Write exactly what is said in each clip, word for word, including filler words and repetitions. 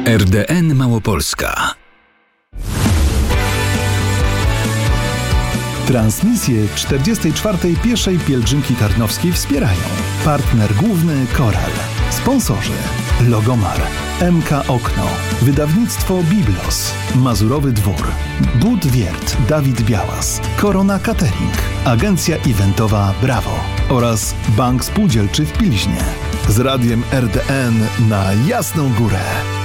R D N Małopolska. Transmisję czterdziestej czwartej Pieszej Pielgrzymki Tarnowskiej wspierają partner główny Koral, sponsorzy Logomar, M K Okno, wydawnictwo Biblos, Mazurowy Dwór, Bud Wiert, Dawid Białas, Korona Catering, agencja eventowa Brawo oraz Bank Spółdzielczy w Pilźnie. Z radiem R D N na Jasną Górę.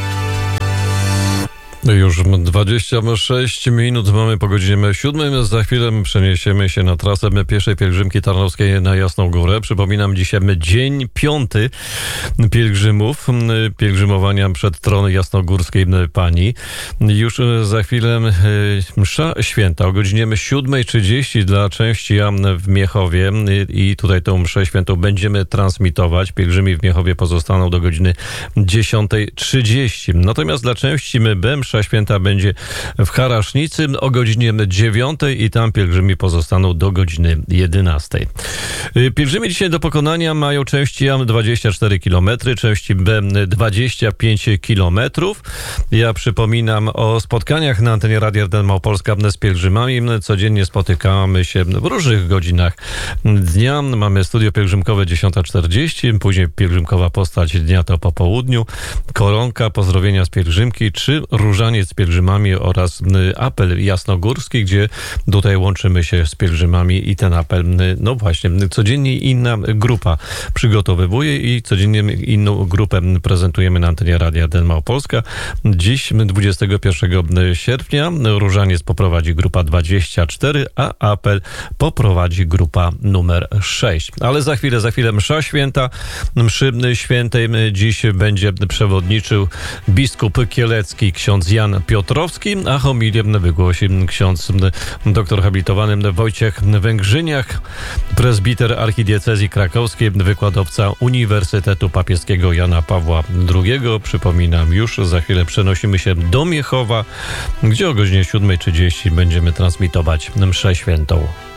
Już dwadzieścia sześć minut mamy po godzinie siódmej. Za chwilę przeniesiemy się na trasę Pieszej Pielgrzymki Tarnowskiej na Jasną Górę. Przypominam, dzisiaj dzień piąty pielgrzymów, pielgrzymowania przed tron jasnogórskiej Pani. Już za chwilę msza święta o godzinie siódmej trzydzieści dla chrześcijan w Miechowie i tutaj tą mszę świętą będziemy transmitować. Pielgrzymi w Miechowie pozostaną do godziny dziesiątej trzydzieści. Natomiast dla części B msza święta będzie w Harasznicy o godzinie dziewiątej i tam pielgrzymi pozostaną do godziny jedenastej. Pielgrzymi dzisiaj do pokonania mają części A dwadzieścia cztery kilometry, części B dwadzieścia pięć kilometrów. Ja przypominam o spotkaniach na antenie Radia R D N Małopolska z pielgrzymami. Codziennie spotykamy się w różnych godzinach dnia. Mamy studio pielgrzymkowe dziesiąta czterdzieści, później pielgrzymkowa postać dnia to po południu, koronka, pozdrowienia z pielgrzymki, czy różaniec z pielgrzymami oraz apel jasnogórski, gdzie tutaj łączymy się z pielgrzymami i ten apel, no właśnie, codziennie inna grupa przygotowywuje i codziennie inną grupę prezentujemy na antenie Radia R D N Małopolska. Dziś, dwudziestego pierwszego sierpnia, różaniec poprowadzi grupa dwadzieścia cztery, a apel poprowadzi grupa numer sześć. Ale za chwilę, za chwilę msza święta. Mszy świętej dziś będzie przewodniczył biskup kielecki ksiądz Jan Piotrowski, a homilię wygłosi ksiądz doktor habilitowany Wojciech Węgrzyniak, prezbiter archidiecezji krakowskiej, wykładowca Uniwersytetu Papieskiego Jana Pawła drugiego. Przypominam, już za chwilę przenosimy się do Miechowa, gdzie o godzinie siódmej trzydzieści będziemy transmitować mszę świętą.